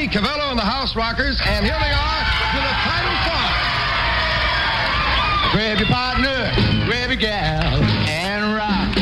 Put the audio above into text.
Cavello and the House Rockers, and here they are with the title song. Grab your partner